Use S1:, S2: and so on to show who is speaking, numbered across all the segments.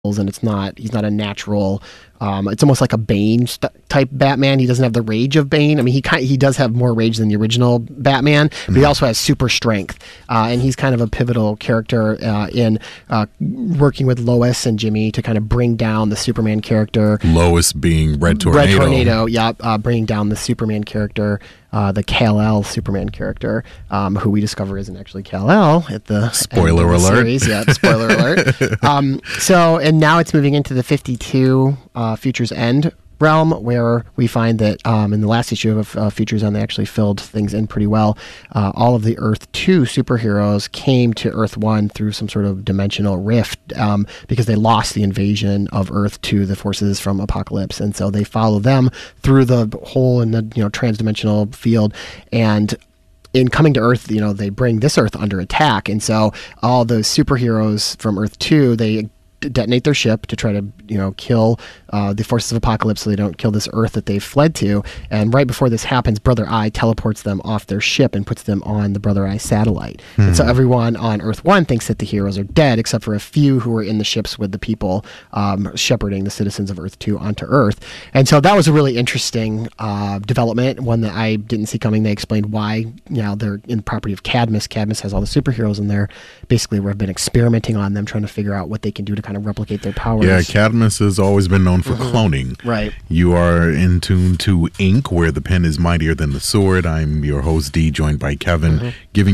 S1: and he's not a natural. It's almost like a Bane type Batman. He doesn't have the rage of Bane. I mean, he does have more rage than the original Batman, but he also has super strength, and he's kind of a pivotal character in working with Lois and Jimmy to kind of bring down the Superman character.
S2: Lois being Red Tornado.
S1: Red Tornado, yeah, bringing down the Superman character. The Kal-El Superman character, who we discover isn't actually Kal-El at the
S2: spoiler
S1: end of the
S2: alert.
S1: Series. Yeah, spoiler alert. And now it's moving into the 52 Futures End realm, where we find that in the last issue of Futures End, they actually filled things in pretty well. All of the Earth 2 superheroes came to Earth 1 through some sort of dimensional rift because they lost the invasion of Earth to the forces from Apocalypse, and so they follow them through the hole in the transdimensional field. And in coming to Earth, they bring this Earth under attack, and so all those superheroes from Earth 2, they detonate their ship to try to kill the forces of Apocalypse so they don't kill this Earth that they've fled to. And right before this happens, Brother Eye teleports them off their ship and puts them on the Brother Eye satellite. And so everyone on Earth 1 thinks that the heroes are dead, except for a few who are in the ships with the people shepherding the citizens of Earth 2 onto Earth. And so that was a really interesting development, one that I didn't see coming. They explained why they're in the property of Cadmus. Cadmus has all the superheroes in there. Basically, we've been experimenting on them, trying to figure out what they can do to kind of replicate their powers.
S2: Yeah, Cadmus has always been known for cloning.
S1: Right.
S2: You are in tune to Ink, where the pen is mightier than the sword. I'm your host, D, joined by Kevin, giving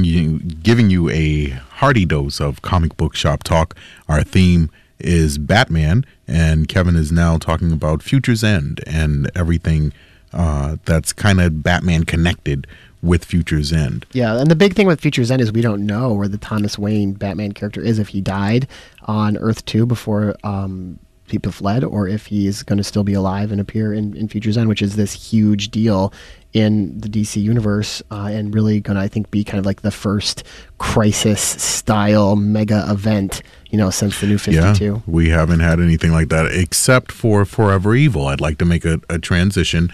S2: you a hearty dose of comic book shop talk. Our theme is Batman, and Kevin is now talking about Future's End and everything that's kind of Batman connected with Future's End.
S1: Yeah, and the big thing with Future's End is we don't know where the Thomas Wayne Batman character is, if he died on Earth 2 before people fled, or if he's going to still be alive and appear in Future's End, which is this huge deal in the DC universe, and really going to, I think, be kind of like the first Crisis-style mega event, since the New 52.
S2: Yeah, we haven't had anything like that except for Forever Evil. I'd like to make a transition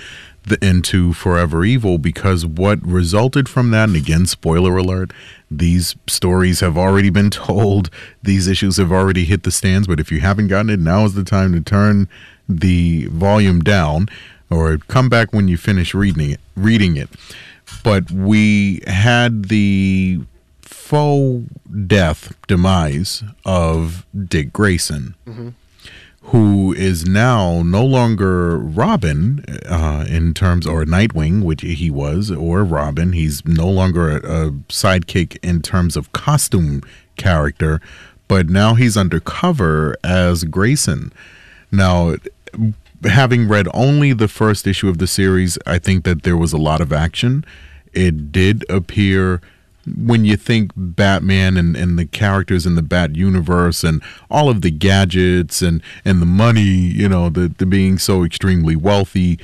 S2: into Forever Evil, because what resulted from that, and again, spoiler alert, these stories have already been told, these issues have already hit the stands, but if you haven't gotten it, now is the time to turn the volume down or come back when you finish reading it. But we had the faux demise of Dick Grayson, who is now no longer Robin in terms, or Nightwing, which he was, or Robin. He's no longer a sidekick in terms of costume character, but now he's undercover as Grayson. Now, having read only the first issue of the series, I think that there was a lot of action. It did appear, when you think Batman and the characters in the Bat universe and all of the gadgets and the money, the being so extremely wealthy,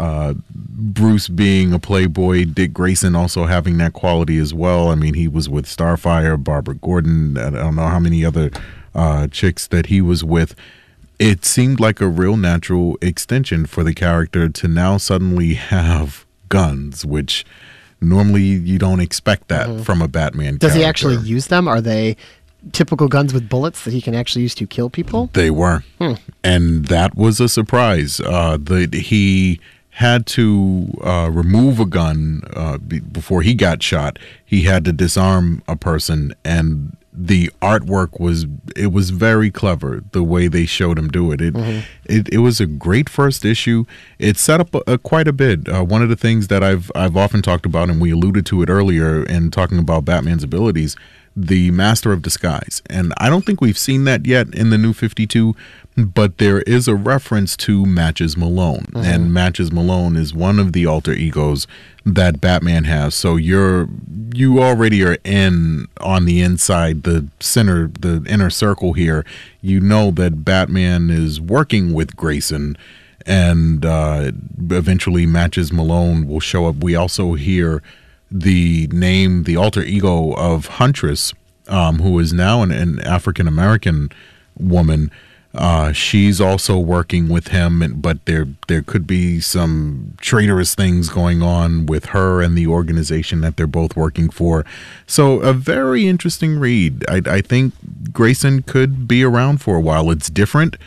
S2: Bruce being a playboy, Dick Grayson also having that quality as well. I mean, he was with Starfire, Barbara Gordon, I don't know how many other chicks that he was with. It seemed like a real natural extension for the character to now suddenly have guns, which normally you don't expect that from a Batman
S1: Does
S2: character.
S1: he actually use them? Are they typical guns with bullets that he can actually use to kill people?
S2: They were. And that was a surprise. He had to remove a gun before he got shot. He had to disarm a person, and the artwork was very clever, the way they showed him do it. It was a great first issue. It set up quite a bit. One of the things that I've often talked about, and we alluded to it earlier in talking about Batman's abilities, the Master of Disguise. And I don't think we've seen that yet in the New 52, but there is a reference to Matches Malone. And Matches Malone is one of the alter egos that Batman has. So you already are on the inside, the inner circle here. You know that Batman is working with Grayson, and eventually Matches Malone will show up. We also hear the alter ego of Huntress, who is now an African-American woman. She's also working with him, but there could be some traitorous things going on with her and the organization that they're both working for. So a very interesting read. I think Grayson could be around for a while. It's different.